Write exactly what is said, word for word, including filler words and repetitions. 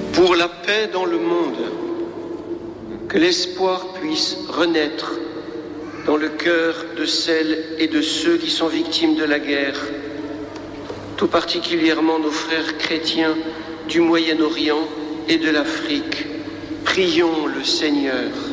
Pour la paix dans le monde, que l'espoir puisse renaître dans le cœur de celles et de ceux qui sont victimes de la guerre, tout particulièrement nos frères chrétiens du Moyen-Orient et de l'Afrique. Prions le Seigneur.